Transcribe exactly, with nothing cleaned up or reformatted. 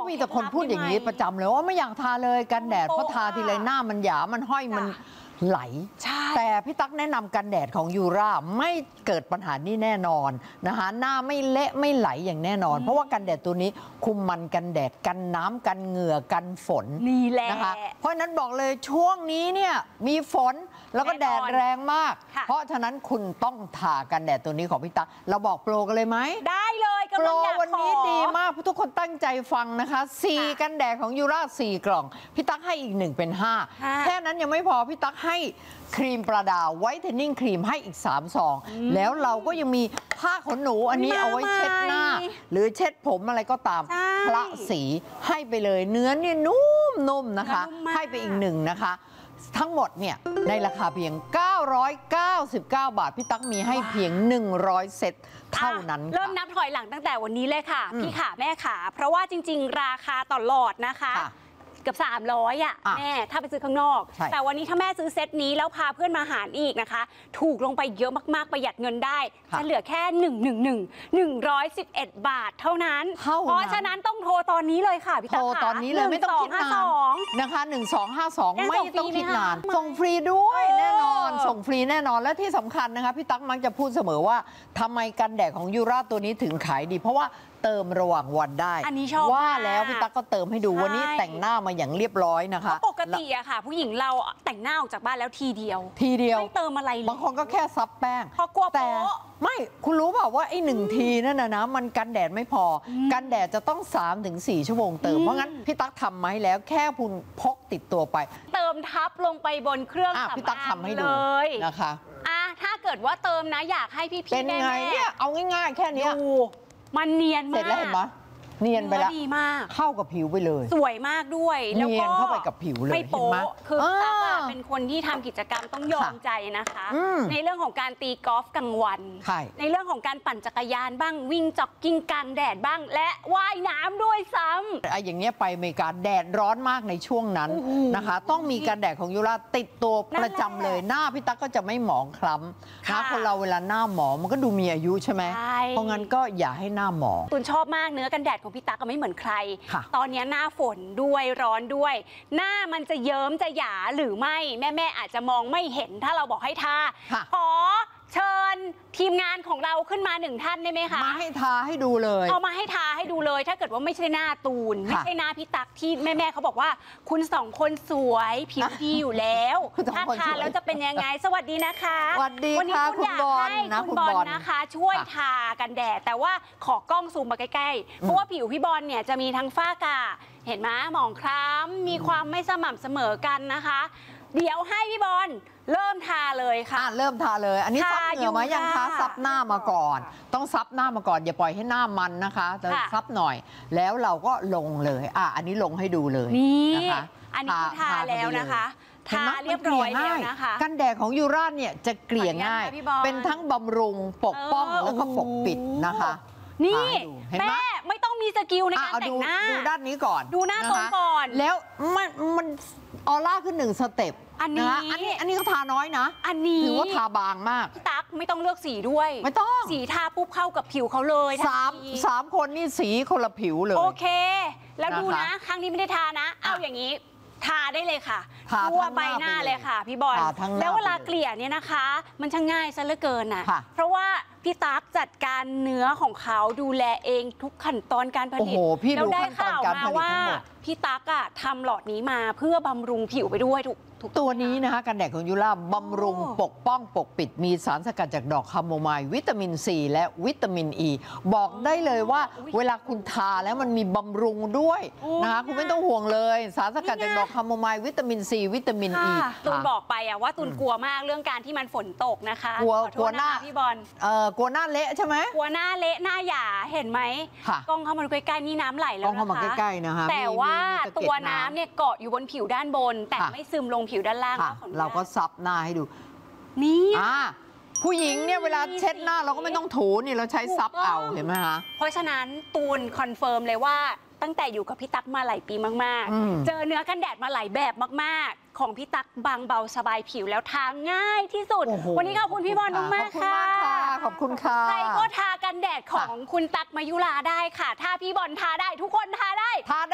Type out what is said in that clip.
มีแต่คนพูดอย่างนี้ประจำเลยว่าไม่อยากทาเลยกันแดดเพราะทาทีไรหน้ามันหยามันห้อยมันไหลแต่พี่ตั๊กแนะนำกันแดดของยูราไม่เกิดปัญหานี้แน่นอนนะคะหน้าไม่เละไม่ไหลอย่างแน่นอนเพราะว่ากันแดดตัวนี้คุมมันกันแดดกันน้ำกันเหงื่อกันฝนนี่แหละนะคะเพราะนั้นบอกเลยช่วงนี้เนี่ยมีฝนแล้วก็แดดแรงมากเพราะฉะนั้นคุณต้องทากันแดดตัวนี้ของพี่ตั๊กเราบอกโปรกันเลยไหมได้เลยโปรวันนี้ดีมากทุกคนตั้งใจฟังนะคะสี่กันแดดของยูราสี่กล่องพี่ตั๊กให้อีกหนึ่งเป็นห้าแค่นั้นยังไม่พอพี่ตั๊กให้ครีมประดาไวท์เทนนิ่งครีมให้อีกสามซองแล้วเราก็ยังมีผ้าขนหนูอันนี้เอาไว้เช็ดหน้าหรือเช็ดผมอะไรก็ตามพระสีให้ไปเลยเนื้อเนี่ยนุ่มๆนะคะให้ไปอีกหนึ่งนะคะทั้งหมดเนี่ยในราคาเพียงเก้าร้อยเก้าสิบเก้าบาทพี่ตั๊กมีให้เพียงหนึ่งร้อยเซตเท่านั้นเริ่มนับถอยหลังตั้งแต่วันนี้เลยค่ะพี่ขาแม่ขาเพราะว่าจริงๆราคาต่อหลอดนะคะเกือบสามร้อยอ่ะแม่ถ้าไปซื้อข้างนอกแต่วันนี้ถ้าแม่ซื้อเซตนี้แล้วพาเพื่อนมาหารอีกนะคะถูกลงไปเยอะมากๆประหยัดเงินได้จะเหลือแค่หนึ่งหนึ่งหนึ่งหนึ่งร้อยสิบเอ็ดบาทเท่านั้นเพราะฉะนั้นต้องโทรตอนนี้เลยค่ะพี่ตั๊กโทรตอนนี้เลยไม่ต้องคิดนานนะคะหนึ่งสองห้าสองไม่ต้องคิดนานส่งฟรีด้วยแน่นอนส่งฟรีแน่นอนและที่สำคัญนะคะพี่ตั๊กมักจะพูดเสมอว่าทำไมกันแดดของยูราตัวนี้ถึงขายดีเพราะว่าเติมระหว่างวันได้ว่าแล้วพี่ตั๊กก็เติมให้ดูวันนี้แต่งหน้ามาอย่างเรียบร้อยนะคะปกติอะค่ะผู้หญิงเราแต่งหน้าออกจากบ้านแล้วทีเดียวทีเดียวไม่เติมอะไรเลยบางคนก็แค่ซับแป้งพอกลัวแต่ไม่คุณรู้เปล่าว่าไอ้หนึ่งทีนั่นนะนะมันกันแดดไม่พอกันแดดจะต้อง สามถึงสี่ ชั่วโมงเติมเพราะงั้นพี่ตั๊กทำมาให้แล้วแค่คุณพกติดตัวไปเติมทับลงไปบนเครื่องพี่ตั๊กทำให้ดูนะคะอ่ะถ้าเกิดว่าเติมนะอยากให้พี่ๆเป็นไงเนี่ยเอาง่ายๆแค่นี้มันเนียนมากเสร็จแล้วเห็นไหมเนียนไปแล้วดีมากเข้ากับผิวไปเลยสวยมากด้วยแล้วก็เข้าไปกับผิวเลยไม่โป๊ะคือตั๊กเป็นคนที่ทำกิจกรรมต้องยอมใจนะคะในเรื่องของการตีกอล์ฟกลางวันในเรื่องของการปั่นจักรยานบ้างวิ่งจ็อกกิ้งกลางแดดบ้างและว่ายน้ำด้วยซ้ำไอ้อย่างเงี้ยไปอเมริกาแดดร้อนมากในช่วงนั้นนะคะต้องมีการแดดของยูราติดตัวประจำเลยหน้าพี่ตั๊กก็จะไม่หมองคล้ำนะคนเราเวลาหน้าหมองมันก็ดูมีอายุใช่ไหมเพราะงั้นก็อย่าให้หน้าหมองตุนชอบมากเนื้อกันแดดของพี่ตั๊กก็ไม่เหมือนใครตอนนี้หน้าฝนด้วยร้อนด้วยหน้ามันจะเยิ้มจะหยาหรือไม่แม่แม่อาจจะมองไม่เห็นถ้าเราบอกให้ทาขอเชิญทีมงานของเราขึ้นมาหนึ่งท่านได้ไหมคะมาให้ทาให้ดูเลยเอามาให้ทาให้ดูเลยถ้าเกิดว่าไม่ใช่หน้าตูนไม่ใช่หน้าพี่ตั๊กที่แม่แม่เขาบอกว่าคุณสองคนสวยผิวดีอยู่แล้วถ้าทาแล้วจะเป็นยังไงสวัสดีนะคะสวัสดีค่ะคุณบอลนะคุณบอลนะคะช่วยทากันแดดแต่ว่าขอกล้องซูมมาใกล้ๆเพราะว่าผิวพี่บอลเนี่ยจะมีทั้งฝ้ากระเห็นไหมหมองคล้ำมีความไม่สม่ำเสมอกันนะคะเดี๋ยวให้พี่บอลเริ่มทาเลยค่ะเริ่มทาเลยอันนี้ซับเหงื่อไหมยังคะซับหน้ามาก่อนต้องซับหน้ามาก่อนอย่าปล่อยให้หน้ามันนะคะแต่ซับหน่อยแล้วเราก็ลงเลยอ่ะอันนี้ลงให้ดูเลยนะคะอันนี้ทาแล้วนะคะทาเรียบร้อยแล้วนะคะกันแดดของยูราเนี่ยจะเกลี่ยง่ายเป็นทั้งบำรุงปกป้องแล้วก็ปกปิดนะคะนี่แม่ไม่ต้องมีสกิลในการแต่งหน้าดูด้านนี้ก่อนดูหน้าตรงก่อนแล้วมันมันออร่าขึ้นหนึ่งสเต็ปอันนี้อันนี้อันนี้เขาทาน้อยนะอันนี้ถือว่าทาบางมากตั๊กไม่ต้องเลือกสีด้วยไม่ต้องสีทาปุ๊บเข้ากับผิวเขาเลยสามสามคนนี่สีคนละผิวเลยโอเคแล้วดูนะครั้งนี้ไม่ได้ทานะเอาอย่างนี้ทาได้เลยค่ะทั่วใบหน้าเลยค่ะพี่บอลแล้วเวลาเกลี่ยเนี่ยนะคะมันช่างง่ายซะเหลือเกินนะเพราะว่าพี่ตั๊กจัดการเนื้อของเขาดูแลเองทุกขั้นตอนการผลิตแล้วได้ข่าวมาว่าพี่ตั๊กอะทำหลอดนี้มาเพื่อบำรุงผิวไปด้วยทุกตัวนี้นะคะกันแดดของยูราบำรุงปกป้องปกปิดมีสารสกัดจากดอกคาโมไมล์วิตามินซีและวิตามินอีบอกได้เลยว่าเวลาคุณทาแล้วมันมีบำรุงด้วยนะคะคุณไม่ต้องห่วงเลยสารสกัดจากดอกคาโมไมล์วิตามินซีวิตามินอีตูนบอกไปอะว่าตูนกลัวมากเรื่องการที่มันฝนตกนะคะกลัวกลัวหน้าพี่บอลเออกลัวหน้าเละใช่ไหมกลัวหน้าเละหน้าหยาเห็นไหมกล้องเข้ามาใกล้ๆนี่น้ำไหลแล้วนะคะกล้องเข้ามาใกล้ๆนะคะแต่ว่าตัวน้ำเนี่ยเกาะอยู่บนผิวด้านบนแต่ไม่ซึมลงผิวด้านล่างเราก็ซับหน้าให้ดูนี่อ่าผู้หญิงเนี่ยเวลาเช็ดหน้าเราก็ไม่ต้องถูนี่เราใช้ซับเอาเห็นไหมคะเพราะฉะนั้นตูนคอนเฟิร์มเลยว่าตั้งแต่อยู่กับพี่ตั๊กมาหลายปีมากๆเจอเนื้อกันแดดมาหลายแบบมากๆของพี่ตั๊กบางเบาสบายผิวแล้วทาง่ายที่สุดวันนี้ขอบคุณพี่บอลมากค่ะขอบคุณค่ะใครก็ทากันแดดของคุณตั๊กมายุราได้ค่ะถ้าพี่บอลทาได้ทุกคนทาได้ทาได้